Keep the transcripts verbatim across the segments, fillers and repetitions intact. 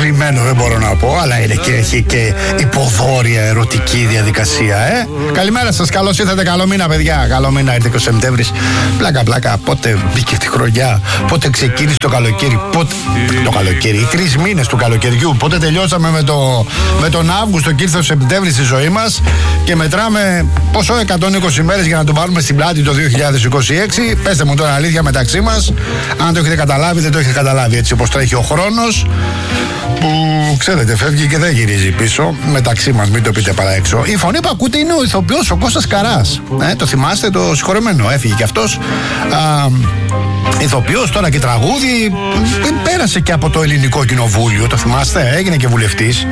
κρυμμένο δεν μπορώ να πω, αλλά είναι και, έχει και υποδόρια ερωτική διαδικασία, ε. Καλημέρα σας, καλώς ήρθατε, καλό μήνα παιδιά. Καλό μήνα, ήρθε και ο Σεπτέμβρης. Πλάκα, πλάκα, πότε μπήκε τη χρονιά, πότε ξεκίνησε το καλοκαίρι, πότε. Το καλοκαίρι, οι τρεις μήνες του καλοκαιριού. Πότε τελειώσαμε με, το, με τον Αύγουστο και ήρθε ο Σεπτέμβρης στη ζωή μας και μετράμε πόσο εκατόν είκοσι μέρες για να τον πάρουμε στην πλάτη το δύο χιλιάδες είκοσι έξι. Πέστε μου τώρα αλήθεια μεταξύ μας, αν το έχετε καταλάβει, δεν το έχετε καταλάβει, έτσι όπως τρέχει ο χρόνος, που ξέρετε φεύγει και δεν γυρίζει πίσω. Μεταξύ μας, μην το πείτε παρά έξω. Η φωνή που ακούτε είναι ο ηθοποιός ο Κώστας Καράς. Ε, το θυμάστε, το συγχωρεμένο, έφυγε κι αυτός. Α, ηθοποιός τώρα και τραγούδι, πέρασε και από το ελληνικό κοινοβούλιο, το θυμάστε, έγινε και βουλευτής.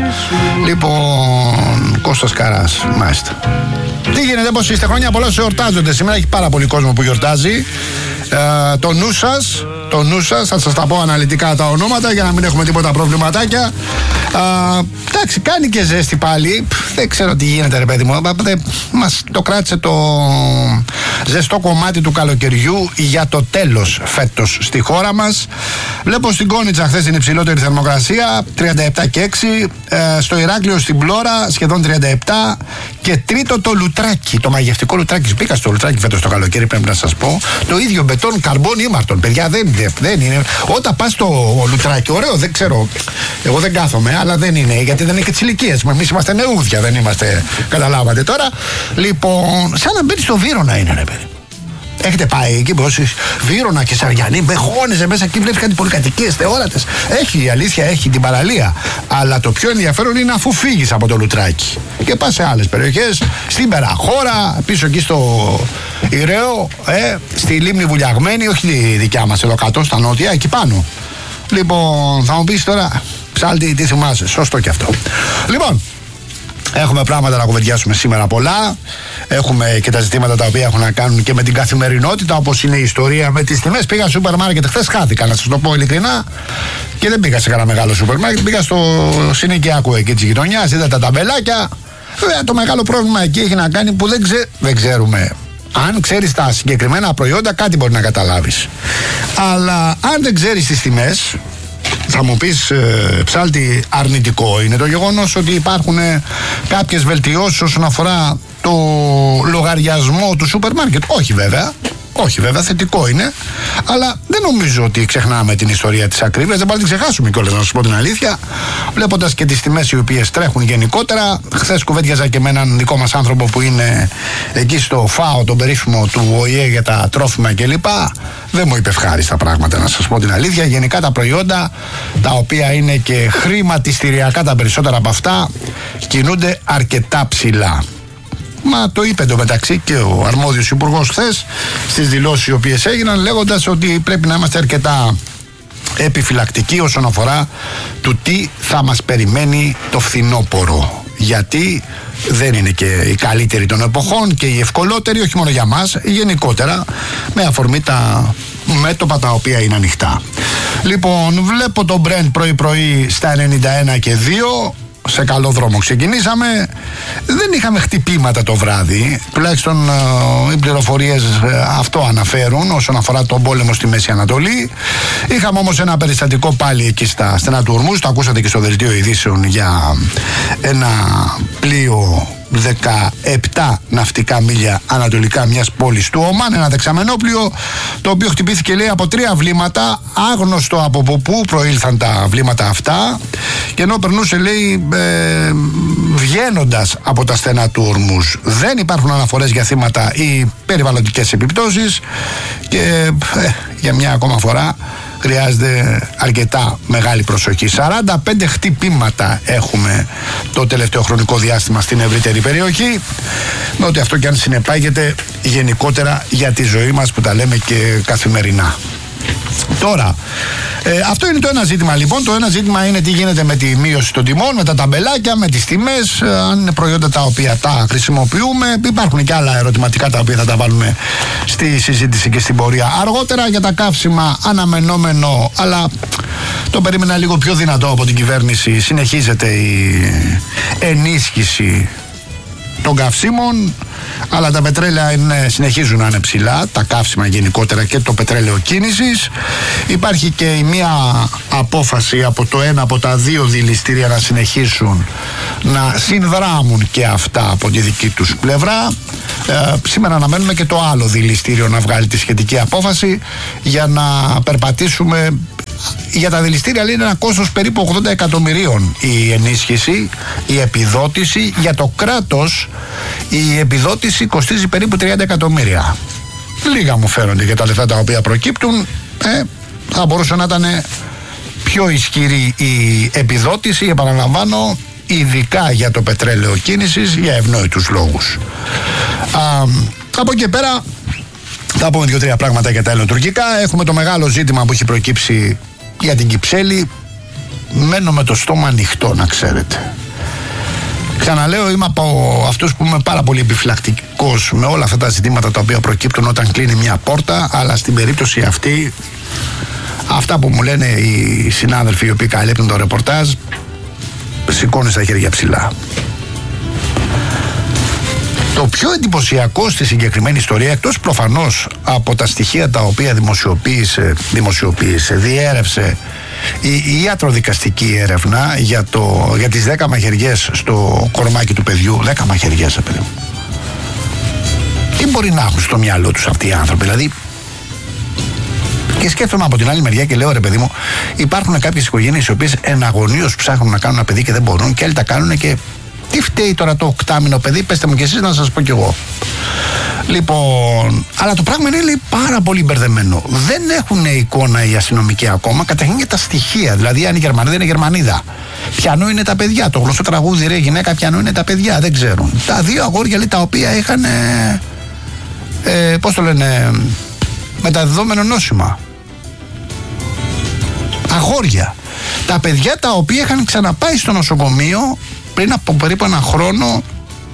Λοιπόν, Κώστας Καράς, μάλιστα. Τι γίνεται, πώς είστε, χρόνια πολλά σε εορτάζονται. Σήμερα έχει πάρα πολύ κόσμο που γιορτάζει. Ε, το νου σας, το νου σας, θα σας τα πω αναλυτικά τα ονόματα για να μην έχουμε τίποτα προβληματάκια. Ε, εντάξει, κάνει και ζέστη πάλι. Δεν ξέρω τι γίνεται, ρε παιδί μου. Μας το κράτησε το ζεστό κομμάτι του καλοκαιριού για το τέλος φέτος στη χώρα μας. Βλέπω στην Κόνιτσα χθες την υψηλότερη θερμοκρασία, τριάντα επτά και έξι. Ε, στο Ηράκλειο στην Πλώρα σχεδόν τριάντα επτά. Και τρίτο το Λουτράκι, το μαγευτικό Λουτράκι. Μπήκα στο Λουτράκι φέτος το καλοκαίρι, πρέπει να σας πω. Το ίδιο μπετόν, καρμπόν, ήμαρτον. Παιδιά, δεν, δεν είναι. Όταν πας στο Λουτράκι, ωραίο, δεν ξέρω. Εγώ δεν κάθομαι, αλλά δεν είναι, γιατί δεν είναι και τις ηλικίες μου. Εμείς είμαστε νεούδια, δεν είμαστε. Καταλάβατε τώρα. Λοιπόν, σαν να μπαίνει στο Βύρωνα είναι, ρε παιδί. Έχετε πάει εκεί που όσοι Βύρωνα και Σαριανή, με χώνεζε μέσα εκεί, βλέπεις κάτι πολυκατοικίες, θεόρατες. Έχει, η αλήθεια έχει την παραλία. Αλλά το πιο ενδιαφέρον είναι αφού φύγεις από το Λουτράκι και πας σε άλλες περιοχές, στην Περαχώρα, πίσω εκεί στο Ηραίο, ε, στη Λίμνη Βουλιαγμένη, όχι τη δικιά μας εδώ κάτω, στα νότια, εκεί πάνω. Λοιπόν, θα μου πεις τώρα, Ψάλτη, τι θυμάσαι, σωστό και αυτό. Λοιπόν, έχουμε πράγματα να κουβεντιάσουμε σήμερα πολλά. Έχουμε και τα ζητήματα τα οποία έχουν να κάνουν και με την καθημερινότητα, όπως είναι η ιστορία με τις τιμές. Πήγα στο σούπερ μάρκετ, χθες χάθηκα, να σας το πω ειλικρινά, και δεν πήγα σε κανένα μεγάλο σούπερ μάρκετ. Πήγα στο συνοικιακό εκεί της γειτονιάς, είδα τα ταμπελάκια. Βέβαια, το μεγάλο πρόβλημα εκεί έχει να κάνει που δεν, ξε... δεν ξέρουμε. Αν ξέρεις τα συγκεκριμένα προϊόντα, κάτι μπορεί να καταλάβεις. Αλλά αν δεν ξέρεις τις τιμές, θα μου πεις, ε, Ψάλτη, αρνητικό είναι το γεγονός ότι υπάρχουν ε, κάποιες βελτιώσεις όσον αφορά το λογαριασμό του σούπερ μάρκετ. Όχι βέβαια, όχι βέβαια, θετικό είναι, αλλά δεν νομίζω ότι ξεχνάμε την ιστορία της ακρίβειας. Δεν πάμε να την ξεχάσουμε κιόλας, να σας πω την αλήθεια. Βλέποντας και τις τιμές οι οποίες τρέχουν γενικότερα. Χθες κουβέντιαζα και με έναν δικό μας άνθρωπο που είναι εκεί στο ΦΑΟ, τον περίφημο του Ο Η Ε για τα τρόφιμα κλπ. Δεν μου είπε ευχάριστα πράγματα, να σας πω την αλήθεια. Γενικά τα προϊόντα, τα οποία είναι και χρηματιστηριακά τα περισσότερα από αυτά, κινούνται αρκετά ψηλά. Μα το είπε εντωμεταξύ και ο αρμόδιος υπουργός χθες στις δηλώσεις οι οποίες έγιναν, λέγοντας ότι πρέπει να είμαστε αρκετά επιφυλακτικοί όσον αφορά του τι θα μας περιμένει το φθινόπωρο. Γιατί δεν είναι και η καλύτερη των εποχών και η ευκολότερη, όχι μόνο για μας, γενικότερα, με αφορμή τα μέτωπα τα οποία είναι ανοιχτά. Λοιπόν, βλέπω το Brent πρωί-πρωί στα ενενήντα ένα και δύο. Σε καλό δρόμο ξεκινήσαμε. Δεν είχαμε χτυπήματα το βράδυ. Τουλάχιστον ε, οι πληροφορίες ε, αυτό αναφέρουν όσον αφορά τον πόλεμο στη Μέση Ανατολή. Είχαμε όμως ένα περιστατικό πάλι εκεί στα στενά του Ορμούς. Το ακούσατε και στο δελτίο ειδήσεων για ένα πλοίο δεκαεπτά ναυτικά μίλια ανατολικά μιας πόλης του Ομάν, ένα δεξαμενόπλοιο το οποίο χτυπήθηκε, λέει, από τρία βλήματα, άγνωστο από πού προήλθαν τα βλήματα αυτά, και ενώ περνούσε, λέει, ε, βγαίνοντας από τα στενά του Ορμούς. Δεν υπάρχουν αναφορές για θύματα ή περιβαλλοντικές επιπτώσεις και ε, για μια ακόμα φορά χρειάζεται αρκετά μεγάλη προσοχή. σαράντα πέντε χτυπήματα έχουμε το τελευταίο χρονικό διάστημα στην ευρύτερη περιοχή, με ότι αυτό και αν συνεπάγεται γενικότερα για τη ζωή μας που τα λέμε και καθημερινά. Τώρα, ε, αυτό είναι το ένα ζήτημα λοιπόν. Το ένα ζήτημα είναι τι γίνεται με τη μείωση των τιμών, με τα ταμπελάκια, με τις τιμές, ε, αν είναι προϊόντα τα οποία τα χρησιμοποιούμε. Υπάρχουν και άλλα ερωτηματικά τα οποία θα τα βάλουμε στη συζήτηση και στην πορεία αργότερα. Για τα καύσιμα αναμενόμενο, αλλά το περίμενα λίγο πιο δυνατό από την κυβέρνηση. Συνεχίζεται η ενίσχυση των καυσίμων. αλλά τα πετρέλαια είναι, συνεχίζουν να είναι ψηλά, τα καύσιμα γενικότερα και το πετρέλαιο κίνησης. Υπάρχει και η μία απόφαση από το ένα από τα δύο δηληστήρια να συνεχίσουν να συνδράμουν και αυτά από τη δική τους πλευρά. Ε, σήμερα αναμένουμε και το άλλο δηληστήριο να βγάλει τη σχετική απόφαση για να περπατήσουμε. Για τα δηληστήρια λέει είναι ένα κόστος περίπου ογδόντα εκατομμυρίων η ενίσχυση, η επιδότηση. Για το κράτος η επιδότηση κοστίζει περίπου τριάντα εκατομμύρια. Λίγα μου φαίνονται για τα λεφτά τα οποία προκύπτουν. ε, Θα μπορούσε να ήταν πιο ισχυρή η επιδότηση, επαναλαμβάνω, ειδικά για το πετρέλαιο κίνησης, για ευνόητους λόγους. Α, από εκεί πέρα θα πούμε δύο-τρία πράγματα για τα ελληνοτουρκικά. Έχουμε το μεγάλο ζήτημα που έχει προκύψει για την Κυψέλη. Μένω με το στόμα ανοιχτό, να ξέρετε. Ξαναλέω, είμαι από αυτούς που είμαι πάρα πολύ επιφυλακτικός με όλα αυτά τα ζητήματα τα οποία προκύπτουν όταν κλείνει μια πόρτα, αλλά στην περίπτωση αυτή, αυτά που μου λένε οι συνάδελφοι οι οποίοι καλύπτουν το ρεπορτάζ, σηκώνει στα χέρια ψηλά. Το πιο εντυπωσιακό στη συγκεκριμένη ιστορία, εκτός προφανώς από τα στοιχεία τα οποία δημοσιοποίησε, δημοσιοποίησε διέρευσε η ιατροδικαστική έρευνα για, το, για τις δέκα μαχαιριές στο κορμάκι του παιδιού. δέκα μαχαιριές, παιδί μου. Τι μπορεί να έχουν στο μυαλό τους αυτοί οι άνθρωποι, δηλαδή. Και σκέφτομαι από την άλλη μεριά και λέω, ρε παιδί μου, υπάρχουν κάποιες οικογένειες οι οποίες εναγωνίως ψάχνουν να κάνουν ένα παιδί και δεν μπορούν, και άλλοι τα κάνουν. Και τι φταίει τώρα το οκτάμινο παιδί, πέστε μου κι εσείς να σας πω κι εγώ. Λοιπόν, αλλά το πράγμα είναι, λέει, πάρα πολύ μπερδεμένο. Δεν έχουν εικόνα οι αστυνομικοί ακόμα, καταρχήν για τα στοιχεία. Δηλαδή, αν η Γερμανίδα είναι Γερμανίδα, πιανού είναι τα παιδιά. Το γνωστό τραγούδι, ρε γυναίκα, πιανού είναι τα παιδιά, δεν ξέρουν. Τα δύο αγόρια, λέει, τα οποία είχαν, ε, ε, πώς το λένε, μεταδεδομένο νόσημα. Αγόρια. Τα παιδιά τα οποία είχαν ξαναπάει στο νοσοκομείο πριν από περίπου ένα χρόνο.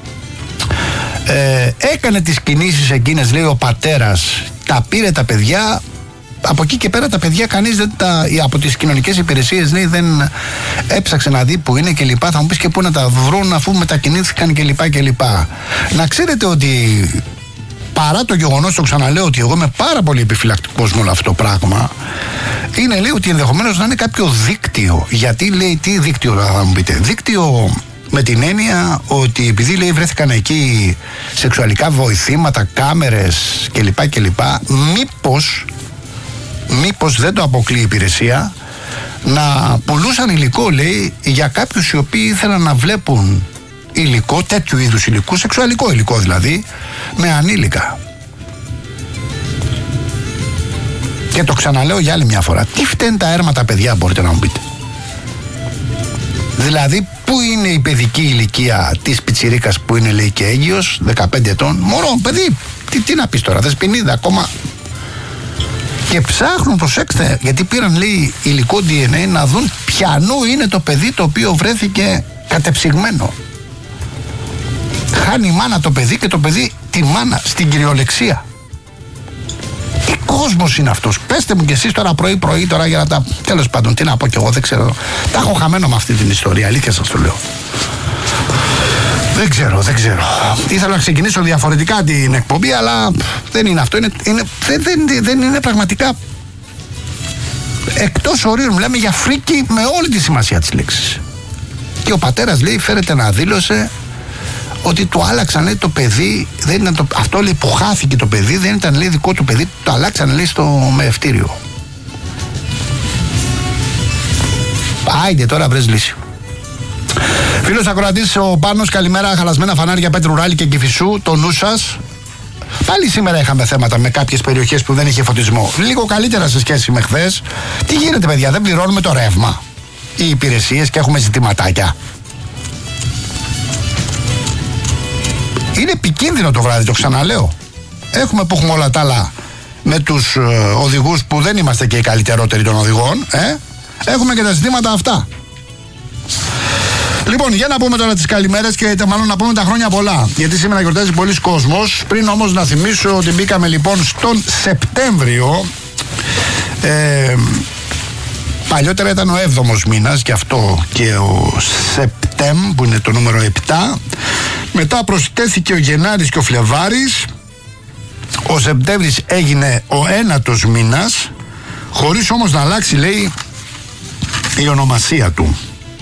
Ε, έκανε τις κινήσεις εκείνες, λέει, ο πατέρας, τα πήρε τα παιδιά. Από εκεί και πέρα τα παιδιά κανείς δεν τα, από τις κοινωνικές υπηρεσίες, λέει, δεν έψαξε να δει που είναι και λοιπά. Θα μου πεις και πού να τα βρουν αφού μετακινήθηκαν και λοιπά και λοιπά. Να ξέρετε ότι παρά το γεγονός, το ξαναλέω, ότι εγώ είμαι πάρα πολύ επιφυλακτικός με όλο αυτό το πράγμα, είναι, λέει, ότι ενδεχομένως να είναι κάποιο δίκτυο. Γιατί, λέει, τι δίκτυο θα μου πείτε? Δίκτυο με την έννοια ότι επειδή, λέει, βρέθηκαν εκεί σεξουαλικά βοηθήματα, κάμερες κλπ κλπ, μήπως μήπως δεν το αποκλείει η υπηρεσία να πουλούσαν υλικό, λέει, για κάποιους οι οποίοι ήθελαν να βλέπουν υλικό, τέτοιου είδους υλικού, σεξουαλικό υλικό δηλαδή, με ανήλικα. Και το ξαναλέω για άλλη μια φορά, τι φταίνουν τα έρματα, παιδιά, μπορείτε να μου πείτε? Δηλαδή, πού είναι η παιδική ηλικία της πιτσιρίκας που είναι, λέει, και έγκυος, δεκαπέντε ετών, μωρό, παιδί, τι, τι να πεις τώρα, δεσποινίδα ακόμα. Και ψάχνουν, προσέξτε, γιατί πήραν, λέει, υλικό ντι εν έι να δουν ποιανού είναι το παιδί το οποίο βρέθηκε κατεψυγμένο. Χάνει η μάνα το παιδί και το παιδί τη μάνα στην κυριολεξία. Τι κόσμος είναι αυτός? Πέστε μου κι εσείς τώρα πρωί-πρωί, τώρα για να τα... Τέλος πάντων, τι να πω κι εγώ, δεν ξέρω. Τα έχω χαμένο με αυτή την ιστορία, αλήθεια σας το λέω. Δεν ξέρω, δεν ξέρω. Ήθελα να ξεκινήσω διαφορετικά την εκπομπή, αλλά δεν είναι αυτό. Είναι, είναι, δεν, δεν, δεν είναι πραγματικά εκτός ορίων. Μιλάμε για φρίκι με όλη τη σημασία της λέξης. Και ο πατέρας, λέει, φέρεται να δήλωσε ότι του άλλαξαν, λέει, το παιδί. Δεν ήταν το, αυτό, λέει, που χάθηκε το παιδί, δεν ήταν, λέει, δικό του παιδί. Το αλλάξαν, λέει, στο μεευτήριο. Άιντε τώρα, βρες λύση. Φίλος ακροατής ο Πάνος, καλημέρα. Χαλασμένα φανάρια Πέτρου Ράλη και Κηφισού, το νου σας. Πάλι σήμερα είχαμε θέματα με κάποιες περιοχές που δεν είχε φωτισμό. Λίγο καλύτερα σε σχέση με χθες. Τι γίνεται, παιδιά, δεν πληρώνουμε το ρεύμα οι υπηρεσίες και έχουμε ζητηματάκια? Είναι επικίνδυνο το βράδυ, το ξαναλέω. Έχουμε που έχουμε όλα τα άλλα με τους ε, οδηγούς που δεν είμαστε και οι καλύτερότεροι των οδηγών. Ε? Έχουμε και τα ζητήματα αυτά. Λοιπόν, για να πούμε τώρα τις καλημέρες και μάλλον να πούμε τα χρόνια πολλά. Γιατί σήμερα γιορτάζει πολλοί κόσμος. Πριν όμως να θυμίσω ότι μπήκαμε λοιπόν στον Σεπτέμβριο. Ε, παλιότερα ήταν ο έβδομος μήνας, και αυτό και ο Σεπτέμ που είναι το νούμερο επτά. Μετά προσθέθηκε ο Γενάρης και ο Φλεβάρης. Ο Σεπτέμβρης έγινε ο ένατος μήνας, χωρίς όμως να αλλάξει, λέει, η ονομασία του.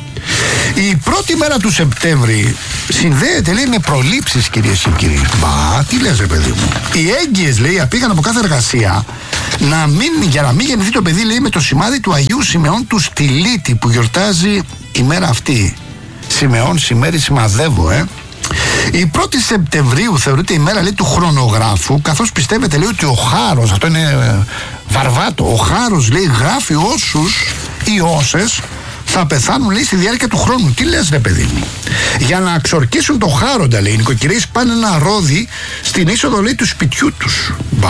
Η πρώτη μέρα του Σεπτέμβρη συνδέεται, λέει, με προλήψεις, κυρίες και κύριοι. Μπα, τι λες, ρε παιδί μου. Οι έγκυες, λέει, απήγαν από κάθε εργασία να μην, για να μην γεννηθεί το παιδί, λέει, με το σημάδι του Αγίου Σιμεών του Στυλίτη, που γιορτάζει η μέρα αυτή. Σιμεών, σημέρι, σημαδεύω, ε. Η πρώτη Σεπτεμβρίου θεωρείται η μέρα, λέει, του χρονογράφου, καθώς πιστεύετε, λέει, ότι ο Χάρος, αυτό είναι βαρβάτο, ο Χάρος, λέει, γράφει όσους ή όσες θα πεθάνουν, λέει, στη διάρκεια του χρόνου. Τι λες, ρε παιδί μου. Για να ξορκίσουν το Χάροντα, λέει, οι νοικοκυρίες πάνε ένα ρόδι στην είσοδο, λέει, του σπιτιού τους. Μπα.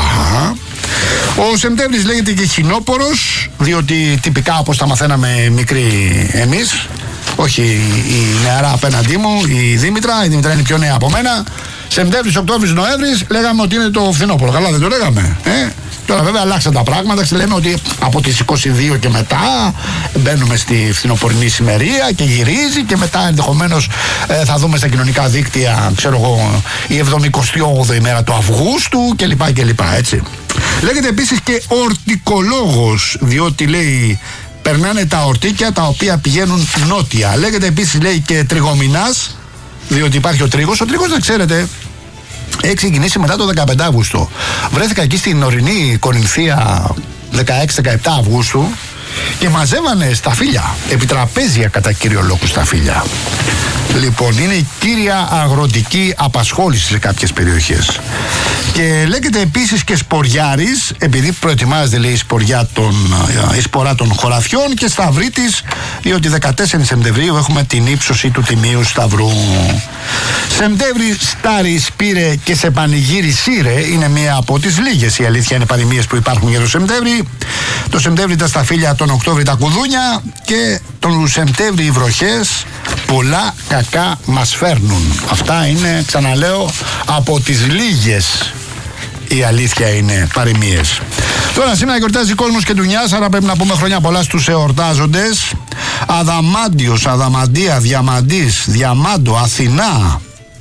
Ο Σεπτέμβρης λέγεται και χινόπορος, διότι τυπικά, όπως τα μαθαίναμε μικροί εμείς, όχι η νεαρά απέναντί μου, η Δήμητρα, η Δήμητρα είναι πιο νέα από μένα. Σεπτέμβρης, Οκτώβρης, Νοέμβρης, λέγαμε ότι είναι το φθινόπωρο. Καλά, δεν το λέγαμε, ε? Τώρα βέβαια αλλάξαν τα πράγματα και λέμε ότι από τις είκοσι δύο και μετά μπαίνουμε στη φθινοπορεινή σημερία και γυρίζει, και μετά ενδεχομένως ε, θα δούμε στα κοινωνικά δίκτυα, ξέρω εγώ, η εβδομηκοστή όγδοη ημέρα του Αυγούστου κλπ. κλπ, έτσι. Λέγεται επίσης και ορτικολόγος, διότι, λέει, περνάνε τα ορτίκια τα οποία πηγαίνουν νότια. Λέγεται επίσης, λέει, και τριγομηνάς, διότι υπάρχει ο τρίγος. Ο τρίγος, να ξέρετε, έχει ξεκινήσει μετά το δεκαπέντε Αυγούστου. Βρέθηκα εκεί στην ορεινή Κορινθία δεκαέξι δεκαεπτά Αυγούστου και μαζεύανε σταφύλια, επιτραπέζια κατά κύριο λόγο σταφύλια. Λοιπόν, είναι η κύρια αγροτική απασχόληση σε κάποιες περιοχές. Και λέγεται επίσης και Σποριάρης, επειδή προετοιμάζεται, λέει, η, σποριά των, η σπορά των χωραφιών, και Σταυρίτης, διότι δεκατέσσερις Σεπτεμβρίου έχουμε την ύψωση του Τιμίου Σταυρού. Σεπτέμβρη, Στάρι, Σπήρε και σε πανηγύρι Σύρε είναι μία από τις λίγες, η αλήθεια είναι, παροιμίες που υπάρχουν για το Σεπτέμβρη. Το Σεπτέμβρη τα σταφύλια, τον Οκτώβρη τα κουδούνια, και τον Σεπτέμβρη οι βροχές πολλά κακά μας φέρνουν. Αυτά είναι, ξαναλέω, από τις λίγες, η αλήθεια είναι, παροιμίες. Τώρα σήμερα γιορτάζει κόσμος και ντουνιάς, άρα πρέπει να πούμε χρόνια πολλά στους εορτάζοντες. Αδαμάντιος, Αδαμαντία, Διαμαντής, Διαμάντο, Αθηνά,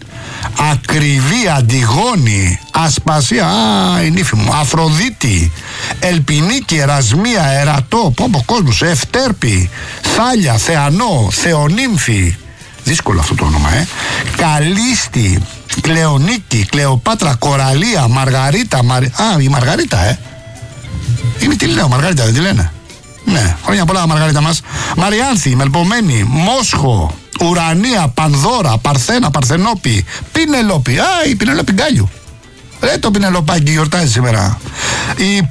Ακριβή, Αντιγόνη, Ασπασία, α, η νύφη μου, Αφροδίτη, Ελπινίκη, Ερασμία, Ερατό, πόμπο κόσμος, Ευτέρπη, Θάλια, Θεανό, Θεονύμφη, δύσκολο αυτό το όνομα, ε, Καλίστη, Κλεονίκη, Κλεοπάτρα, Κοραλία, Μαργαρίτα, Μαρι... α, η Μαργαρίτα, ε, είναι, τι λέω, Μαργαρίτα, δεν τη λένε? Ναι, χρόνια πολλά, Μαργαρίτα μας. Μαριάνθη, Μελπομένη, Μόσχο, Ουρανία, Πανδώρα, Παρθένα, Παρθενόπη, Πινελόπη. Α, η Πινελόπη Γκάλιου. Ρε το Πινελοπάκι γιορτάζει σήμερα. Η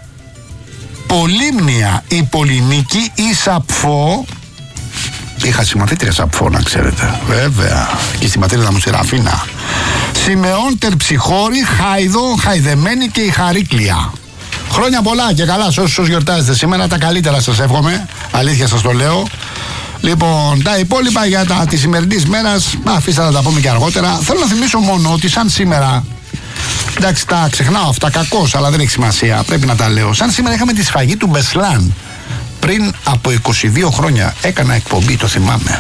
Πολύμνια, η Πολυνίκη, η Σαπφό. Είχα συμμαθήτρια Σαπφό, να ξέρετε. Βέβαια. Και στη ματρίδα μου Σεραφίνα. Σιμεών, Τερψυχώρη, Χάιδο, Χαϊδεμένη και η Χαρίκλια. Χρόνια πολλά και καλά σε όσους γιορτάζετε σήμερα. Τα καλύτερα σας εύχομαι. Αλήθεια σας το λέω. Λοιπόν, τα υπόλοιπα για τα της σημερινής μέρας, αφήστε να τα πούμε και αργότερα. Θέλω να θυμίσω μόνο ότι σαν σήμερα, εντάξει, τα ξεχνάω αυτά κακώς, αλλά δεν έχει σημασία, πρέπει να τα λέω. Σαν σήμερα είχαμε τη σφαγή του Μπεσλάν. Πριν από είκοσι δύο χρόνια έκανα εκπομπή, το θυμάμαι.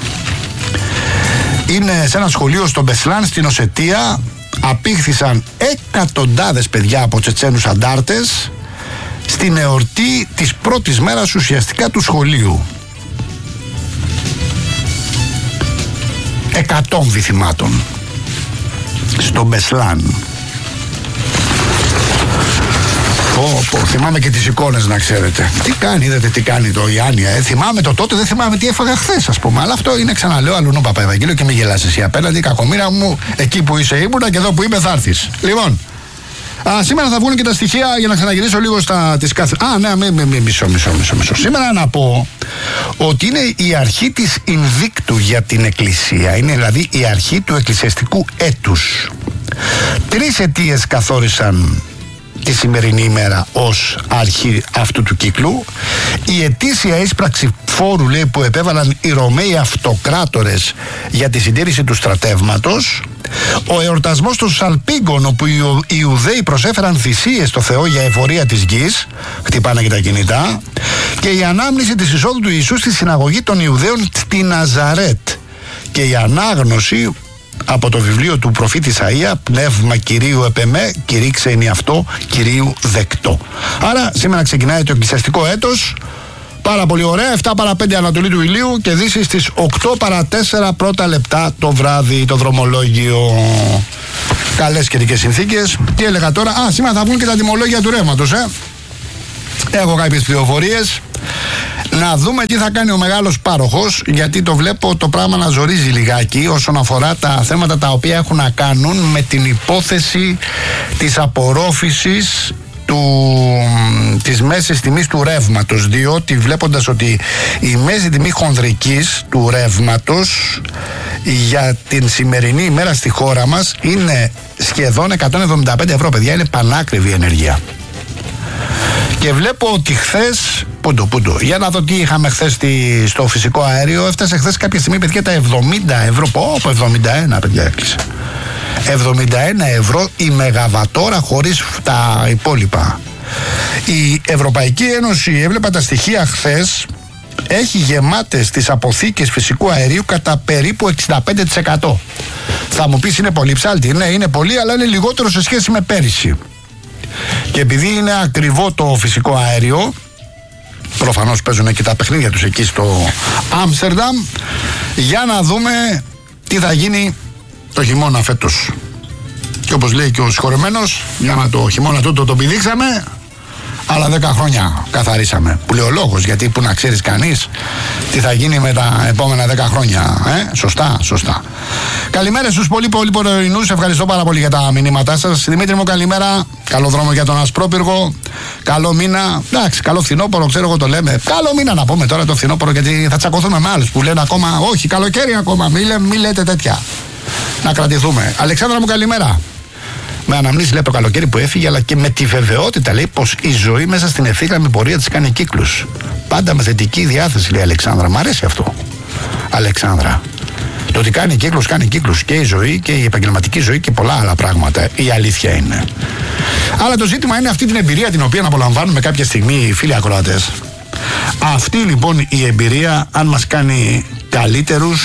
Είναι σε ένα σχολείο στο Μπεσλάν στην Οσετία. Απήχθησαν εκατοντάδες παιδιά από Τσετσένους αντάρτες στην εορτή της πρώτης μέρας ουσιαστικά του σχολείου. Εκατόμβοι θυμάτων στο Μπεσλάν. Πω, πω, θυμάμαι και τις εικόνες, να ξέρετε. Τι κάνει, είδατε τι κάνει το η Άνια, ε? Θυμάμαι το τότε, δεν θυμάμαι τι έφαγα χθες, ας πούμε. Αλλά αυτό είναι, ξαναλέω, αλλού Παπαευαγγέλιο, και με γελάς εσύ απέναντι, κακομοίρα μου, εκεί που είσαι ήμουνα και εδώ που είμαι θα έρθεις. Λοιπόν, α, σήμερα θα βγουν και τα στοιχεία για να ξαναγυρίσω λίγο στα της κάθε. Α, ναι, μη, μη, μη, μισό, μισό, μισό, μισό. Σήμερα να πω ότι είναι η αρχή της Ινδίκτου για την Εκκλησία. Είναι δηλαδή η αρχή του εκκλησιαστικού έτους. Τρεις αιτίες καθόρισαν τη σημερινή ημέρα ως αρχή αυτού του κύκλου. Η ετήσια ίσπραξη φόρου, λέει, που επέβαλαν οι Ρωμαίοι αυτοκράτορες για τη συντήρηση του στρατεύματος. Ο εορτασμός των Σαλπίγκων, όπου οι Ιουδαίοι προσέφεραν θυσίες στο Θεό για εφορία της γης, χτυπάνε και τα κινητά. Και η ανάμνηση της εισόδου του Ιησού στη συναγωγή των Ιουδαίων στη Ναζαρέτ. Και η ανάγνωση από το βιβλίο του προφήτη Ισαΐα, πνεύμα Κυρίου επεμέ, κηρύξε είναι αυτό, Κυρίου δεκτό. Άρα σήμερα ξεκινάει το εκκλησιαστικό έτος. Πάρα πολύ ωραία, επτά παρά πέντε Ανατολή του ηλίου και Δύση στις οκτώ παρά τέσσερα πρώτα λεπτά το βράδυ, το δρομολόγιο. Καλές καιρικές συνθήκες. Τι έλεγα τώρα, α, σήμερα θα βγουν και τα τιμολόγια του ρεύματος, ε. Έχω κάποιες πληροφορίες. Να δούμε τι θα κάνει ο μεγάλος πάροχος, γιατί το βλέπω το πράγμα να ζορίζει λιγάκι όσον αφορά τα θέματα τα οποία έχουν να κάνουν με την υπόθεση της απορρόφησης του, της μέσης τιμής του ρεύματος, διότι βλέποντας ότι η μέση τιμή χονδρικής του ρεύματος για την σημερινή ημέρα στη χώρα μας είναι σχεδόν εκατόν εβδομήντα πέντε ευρώ, παιδιά, είναι πανάκριβη ενέργεια. Και βλέπω ότι χθες, πούντο, πούντο, για να δω τι είχαμε χθες στο φυσικό αέριο, έφτασε χθες κάποια στιγμή, παιδιά, τα εβδομήντα ευρώ, πω, πω, εβδομήντα ένα, παιδιά, έκλεισε. εβδομήντα ένα ευρώ η μεγαβατόρα χωρίς τα υπόλοιπα. Η Ευρωπαϊκή Ένωση, έβλεπα τα στοιχεία χθες, έχει γεμάτες τις αποθήκες φυσικού αερίου κατά περίπου εξήντα πέντε τοις εκατό. Θα μου πεις είναι πολύ ψάλτη, ναι, είναι πολύ, αλλά είναι λιγότερο σε σχέση με πέρυσι. Και επειδή είναι ακριβό το φυσικό αέριο, προφανώς παίζουν και τα παιχνίδια τους εκεί στο Άμστερνταμ, για να δούμε τι θα γίνει το χειμώνα φέτος. Και όπως λέει και ο συγχωρεμένος, για να το χειμώνα τούτο το πηδήξαμε, άλλα δέκα χρόνια καθαρίσαμε. Που λέει ο λόγος, γιατί που να ξέρεις κανείς τι θα γίνει με τα επόμενα δέκα χρόνια. Ε? Σωστά, σωστά. Καλημέρα στους πολύ πολύ πρωινούς. Ευχαριστώ πάρα πολύ για τα μηνύματά σας. Δημήτρη μου, καλημέρα. Καλό δρόμο για τον Ασπρόπυργο. Καλό μήνα. Εντάξει, καλό φθινόπωρο, ξέρω εγώ το λέμε. Καλό μήνα να πούμε τώρα το φθινόπωρο, γιατί θα τσακωθούμε με άλλους που λένε ακόμα όχι, καλοκαίρι ακόμα. Μη, λέ, μη λέτε τέτοια. Να κρατηθούμε. Αλεξάνδρα μου, καλημέρα. Με αναμνήσεις λέει από το καλοκαίρι που έφυγε, αλλά και με τη βεβαιότητα λέει πως η ζωή μέσα στην ευθύγραμμη πορεία της κάνει κύκλους. Πάντα με θετική διάθεση, λέει η Αλεξάνδρα. Μ' αρέσει αυτό, Αλεξάνδρα. Το ότι κάνει κύκλους, κάνει κύκλους και η ζωή και η επαγγελματική ζωή και πολλά άλλα πράγματα. Η αλήθεια είναι. Αλλά το ζήτημα είναι αυτή την εμπειρία την οποία απολαμβάνουμε κάποια στιγμή οι φίλοι ακροατές. Αυτή λοιπόν η εμπειρία, αν μας κάνει καλύτερους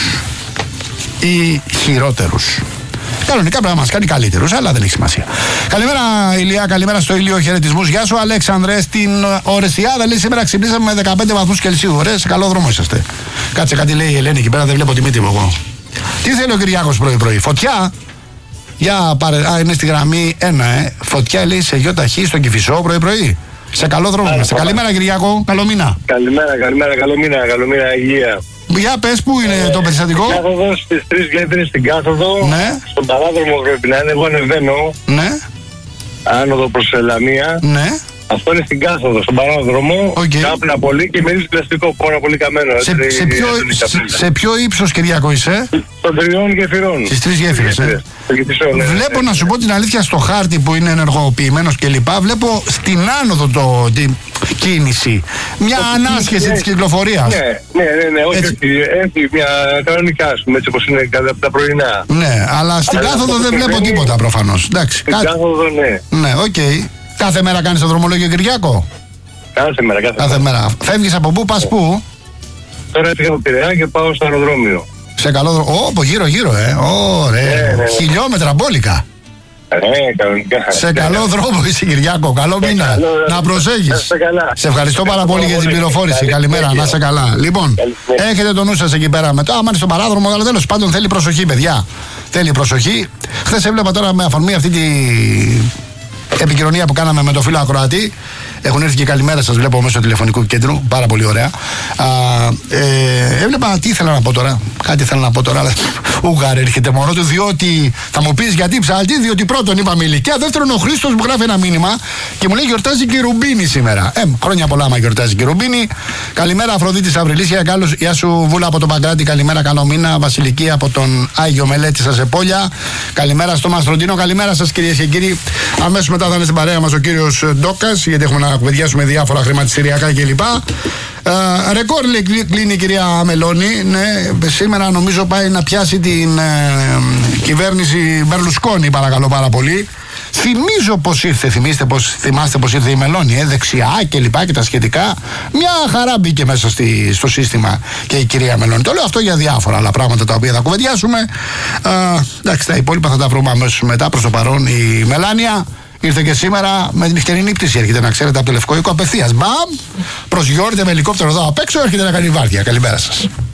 ή χειρότερους. Κανονικά πρέπει να μας κάνει καλύτερους, αλλά δεν έχει σημασία. Καλημέρα, Ηλία, καλημέρα στο Ηλίο, χαιρετισμούς. Γεια σου, Αλέξανδρε. Στην Ορεσιάδα λέει σήμερα ξυπνήσαμε με δεκαπέντε βαθμούς Κελσίου. Ωραία, σε καλό δρόμο είσαστε. Κάτσε, κάτι λέει η Ελένη εκεί πέρα, δεν βλέπω τη μύτη μου εγώ. Τι θέλει ο Κυριάκος πρωί-πρωί, φωτιά. Για πάρε, α, είναι στη γραμμή ένα, ε. Φωτιά λέει σε γιοταχή στον Κηφισό πρωί-πρωί. Σε καλό δρόμο είμαστε. Καλημέρα, Κυριάκο, καλό μήνα. Καλημέρα, καλημέρα, καλό μήνα, καλό μήνα, υγεία. Για πες, πού είναι ε, το περιστατικό? Στην κάθοδο, στις τρεις γέφυρες στην κάθοδο. Ναι. Στον παράδρομο πρέπει να είναι, εγώ ανεβαίνω. Ναι. Άνοδο προς Ελαμία. Ναι. Αυτό είναι στην κάθοδο, στον παράδρομο. Okay. Κάπνα πολύ και μυρίζει πλαστικό, πάρα πολύ καμένο. Σε, έτσι, σε, ποιο, σε, σε ποιο ύψος, Κυριάκο, είσαι? Των τριών γεφυρών. Στις τρεις γέφυρες, ε. Γεφυρών, ναι, βλέπω, ναι, να σου πω την αλήθεια, στο χάρτη που είναι ενεργοποιημένος κλπ. Βλέπω στην άνοδο το, την κίνηση. Μια το ανάσχεση της κυκλοφορίας. Ναι, ναι, ναι, ναι, όχι, όχι, έχει μια κανονικά, ας πούμε, έτσι όπως είναι κατά τα πρωινά. Ναι, αλλά στην αλλά κάθοδο δεν βλέπω τίποτα προφανώς. Εντάξει, στην κάτι... κάθοδο, ναι. Ναι, οκ. Okay. Κάθε μέρα κάνεις το δρομολόγιο, Κυριάκο? Κάθε μέρα, κάθε, κάθε μέρα. μέρα. Φεύγεις από πού, πας πού? Τώρα έφυγα από Πειραιά και πάω στο αεροδρόμιο. Σε καλό δρόμο. Ω, από γύρω-γύρω, ε. Ωραία. Ναι, ναι, ναι. Χιλιόμετρα μπόλικα. Ναι, κανονικά. Σε καλό δρόμο είσαι, Κυριάκο. Καλό μήνα. Καλό, να προσέχεις. Σε, σε ευχαριστώ πάρα πολύ για την πληροφόρηση. Καλημέρα, να είσαι καλά. Λοιπόν, έχετε το νου σας εκεί πέρα μετά. Άμα είναι στον παράδρομο, αλλά τέλος πάντων θέλει προσοχή, παιδιά. Θέλει προσοχή. Χθες έβλεπα τώρα με αφορμή αυτή τη επικοινωνία που κάναμε με το φίλο ακροατή. Έχουν έρθει και καλημέρα σας, βλέπω μέσω τηλεφωνικού κέντρου. Πάρα πολύ ωραία. Α, ε, έβλεπα τι ήθελα να πω τώρα. Κάτι ήθελα να πω τώρα, αλλά ουγάρ έρχεται μόνο του. Διότι θα μου πεις γιατί ψάλτη, διότι πρώτον είπαμε ηλικία. Δεύτερον, ο Χρήστος μου γράφει ένα μήνυμα και μου λέει γιορτάζει και η Ρουμπίνη σήμερα. Ε, χρόνια πολλά, μα γιορτάζει και η Ρουμπίνη. Καλημέρα, Αφροδίτης Αυριλίσια. Γεια σου, Βούλα από τον Παγκράτη. Καλημέρα, καλό μήνα. Βασιλική από τον Άγιο Μελέτη σας Επόλια. Καλημέρα στο Μαστροντίνο. Καλημέρα σας, κυρίες και κύριοι. Αμέσως μετά θα είναι στην παρέα μας ο κύριος Ντόκας, γιατί έχουμε να κουβεντιάσουμε διάφορα χρηματιστηριακά κλπ. Uh, ρεκόρ κλείνει η κυρία Μελώνη. Ναι, σήμερα νομίζω πάει να πιάσει την uh, κυβέρνηση Μπερλουσκόνη, παρακαλώ πάρα πολύ. Θυμίζω πως ήρθε, θυμίστε πως, θυμάστε πως ήρθε η Μελώνη, ε, δεξιά και λοιπά και τα σχετικά. Μια χαρά μπήκε μέσα στη, στο σύστημα και η κυρία Μελώνη. Το λέω αυτό για διάφορα άλλα πράγματα τα οποία θα κουβεντιάσουμε. Α, εντάξει, τα υπόλοιπα θα τα βρούμε αμέσως μετά. Προς το παρόν η Μελάνια ήρθε και σήμερα με την νυχτερινή πτήση. Έρχεται να ξέρετε από το Λευκό Οίκο απευθείας. Μπαμ! Προσγειώνεται με ελικόπτερο εδώ απ' έξω, έρχεται να κάνει βάρδια. Καλημέρα σας.